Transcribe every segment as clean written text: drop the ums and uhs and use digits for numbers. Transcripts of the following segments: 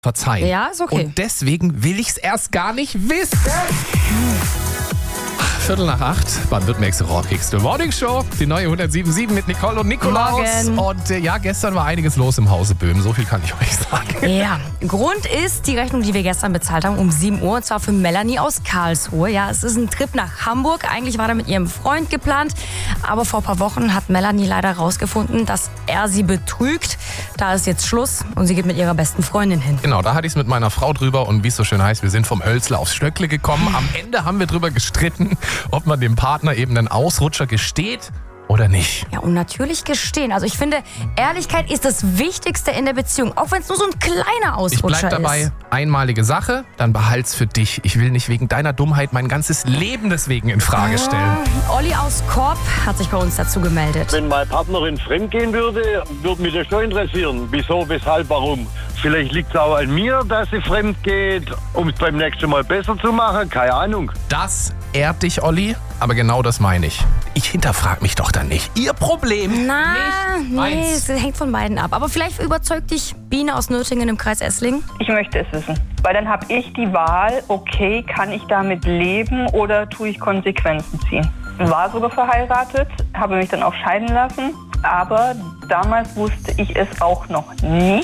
verzeihen. Ja, ist okay. Und deswegen will ich es erst gar nicht wissen. 7:45, Baden-Württembergs rockhigste Morning Show. Die neue 107.7 mit Nicole und Nikolaus. Morgen. Und gestern war einiges los im Hause Böhm. So viel kann ich euch sagen. Ja, Grund ist die Rechnung, die wir gestern bezahlt haben, um 7 Uhr. Und zwar für Melanie aus Karlsruhe. Ja, es ist ein Trip nach Hamburg. Eigentlich war er mit ihrem Freund geplant. Aber vor ein paar Wochen hat Melanie leider rausgefunden, dass er sie betrügt. Da ist jetzt Schluss und sie geht mit ihrer besten Freundin hin. Genau, da hatte ich es mit meiner Frau drüber. Und wie es so schön heißt, wir sind vom Hölzle aufs Stöckle gekommen. Am Ende haben wir drüber gestritten, ob man dem Partner eben einen Ausrutscher gesteht oder nicht. Ja, und natürlich gestehen. Also ich finde, Ehrlichkeit ist das Wichtigste in der Beziehung. Auch wenn es nur so ein kleiner Ich Ausrutscher bleib dabei, ist. einmalige Sache, dann behalt's für dich. Ich will nicht wegen deiner Dummheit mein ganzes Leben deswegen in Frage stellen. Olli aus Korb hat sich bei uns dazu gemeldet. Wenn meine Partnerin fremdgehen würde mich das schon interessieren. Wieso, weshalb, warum? Vielleicht liegt es auch an mir, dass sie fremd geht, um es beim nächsten Mal besser zu machen. Keine Ahnung. Das ehrt dich, Olli, aber genau das meine ich. Ich hinterfrag mich doch dann nicht. Ihr Problem. Nee, meins. es hängt von beiden ab. Aber vielleicht überzeugt dich Biene aus Nürtingen im Kreis Esslingen. Ich möchte es wissen. Weil dann habe ich die Wahl, okay, kann ich damit leben oder tue ich Konsequenzen ziehen? War sogar verheiratet, habe mich dann auch scheiden lassen. Aber damals wusste ich es auch noch nicht.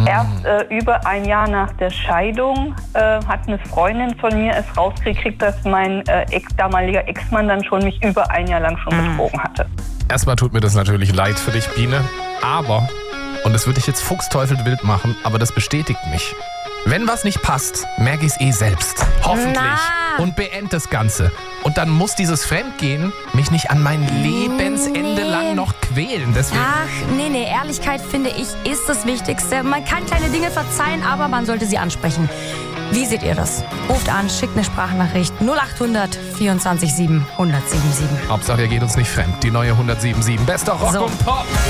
Erst über ein Jahr nach der Scheidung hat eine Freundin von mir es rausgekriegt, dass mein damaliger Ex-Mann dann schon mich über ein Jahr lang schon betrogen hatte. Erstmal tut mir das natürlich leid für dich, Biene. Aber, und das würde ich jetzt fuchsteufelswild machen, aber das bestätigt mich. Wenn was nicht passt, merke ich es selbst. Hoffentlich. Na. Und beende das Ganze. Und dann muss dieses Fremdgehen mich nicht an mein Lebensende lang noch quälen. Deswegen. Ach, nee, Ehrlichkeit finde ich ist das Wichtigste. Man kann kleine Dinge verzeihen, aber man sollte sie ansprechen. Wie seht ihr das? Ruft an, schickt eine Sprachnachricht 0800 24 7 1077. Hauptsache, ihr geht uns nicht fremd. Die neue 107.7. Bester Rock So. und Pop.